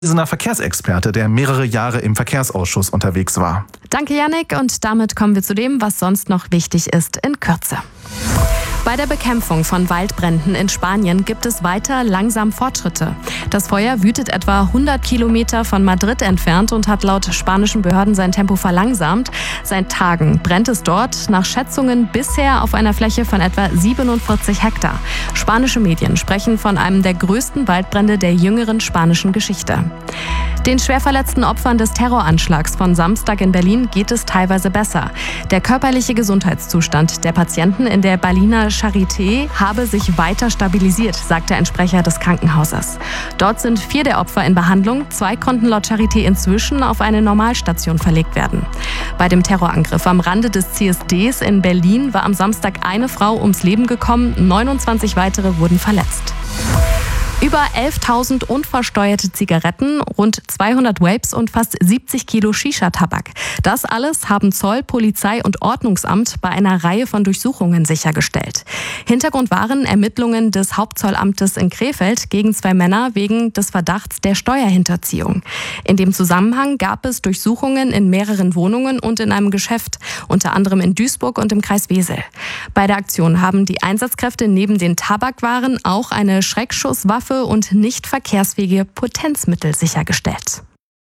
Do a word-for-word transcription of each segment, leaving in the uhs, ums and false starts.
Ein Verkehrsexperte, der mehrere Jahre im Verkehrsausschuss unterwegs war. Danke, Yannick. Und damit kommen wir zu dem, was sonst noch wichtig ist, in Kürze. Bei der Bekämpfung von Waldbränden in Spanien gibt es weiter langsam Fortschritte. Das Feuer wütet etwa hundert Kilometer von Madrid entfernt und hat laut spanischen Behörden sein Tempo verlangsamt. Seit Tagen brennt es dort nach Schätzungen bisher auf einer Fläche von etwa siebenundvierzig Hektar. Spanische Medien sprechen von einem der größten Waldbrände der jüngeren spanischen Geschichte. Den schwer verletzten Opfern des Terroranschlags von Samstag in Berlin geht es teilweise besser. Der körperliche Gesundheitszustand der Patienten in der Berliner Charité habe sich weiter stabilisiert, sagte ein Sprecher des Krankenhauses. Dort sind vier der Opfer in Behandlung. Zwei konnten laut Charité inzwischen auf eine Normalstation verlegt werden. Bei dem Terrorangriff am Rande des C S Ds in Berlin war am Samstag eine Frau ums Leben gekommen, neunundzwanzig weitere wurden verletzt. Über elftausend unversteuerte Zigaretten, rund zweihundert Vapes und fast siebzig Kilo Shisha-Tabak. Das alles haben Zoll, Polizei und Ordnungsamt bei einer Reihe von Durchsuchungen sichergestellt. Hintergrund waren Ermittlungen des Hauptzollamtes in Krefeld gegen zwei Männer wegen des Verdachts der Steuerhinterziehung. In dem Zusammenhang gab es Durchsuchungen in mehreren Wohnungen und in einem Geschäft, unter anderem in Duisburg und im Kreis Wesel. Bei der Aktion haben die Einsatzkräfte neben den Tabakwaren auch eine Schreckschusswaffe und nicht verkehrsfähige Potenzmittel sichergestellt.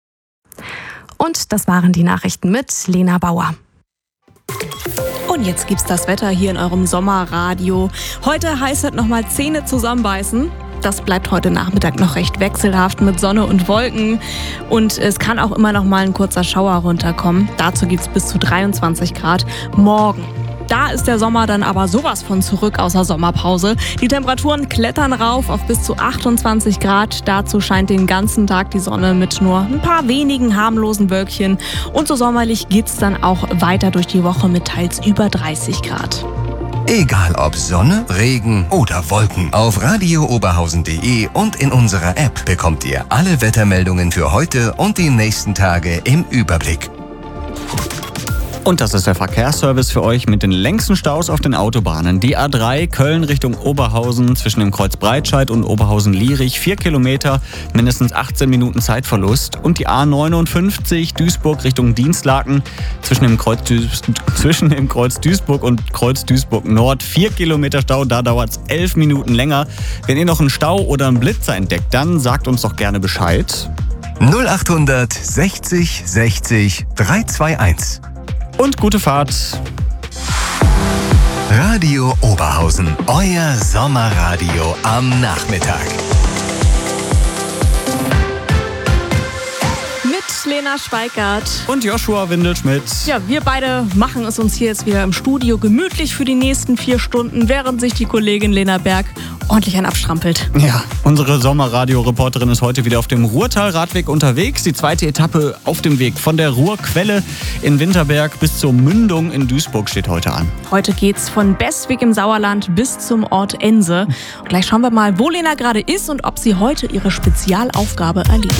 Und das waren die Nachrichten mit Lena Bauer. Und jetzt gibt's das Wetter hier in eurem Sommerradio. Heute heißt es nochmal Zähne zusammenbeißen. Das bleibt heute Nachmittag noch recht wechselhaft mit Sonne und Wolken. Und es kann auch immer noch mal ein kurzer Schauer runterkommen. Dazu geht's bis zu dreiundzwanzig Grad morgen. Da ist der Sommer dann aber sowas von zurück aus der Sommerpause. Die Temperaturen klettern rauf auf bis zu achtundzwanzig Grad. Dazu scheint den ganzen Tag die Sonne mit nur ein paar wenigen harmlosen Wölkchen. Und so sommerlich geht's dann auch weiter durch die Woche mit teils über dreißig Grad. Egal ob Sonne, Regen oder Wolken, auf radio oberhausen punkt de und in unserer App bekommt ihr alle Wettermeldungen für heute und die nächsten Tage im Überblick. Und das ist der Verkehrsservice für euch mit den längsten Staus auf den Autobahnen. Die A drei Köln Richtung Oberhausen zwischen dem Kreuz Breitscheid und Oberhausen-Lierig. Vier Kilometer, mindestens achtzehn Minuten Zeitverlust. Und die A neunundfünfzig Duisburg Richtung Dienstlaken zwischen dem Kreuz, Duis- zwischen dem Kreuz Duisburg und Kreuz Duisburg Nord. Vier Kilometer Stau, da dauert es elf Minuten länger. Wenn ihr noch einen Stau oder einen Blitzer entdeckt, dann sagt uns doch gerne Bescheid. null achthundert sechzig sechzig dreihunderteinundzwanzig. Und gute Fahrt. Radio Oberhausen, euer Sommerradio am Nachmittag. Mit Lena Schweikart. Und Joshua Windelschmidt. Ja, wir beide machen es uns hier jetzt wieder im Studio gemütlich für die nächsten vier Stunden, während sich die Kollegin Lena Berg ordentlich ein abstrampelt. Ja, unsere Sommerradio-Reporterin ist heute wieder auf dem Ruhrtal-Radweg unterwegs. Die zweite Etappe auf dem Weg von der Ruhrquelle in Winterberg bis zur Mündung in Duisburg steht heute an. Heute geht's von Bestwig im Sauerland bis zum Ort Ense. Und gleich schauen wir mal, wo Lena gerade ist und ob sie heute ihre Spezialaufgabe erledigt.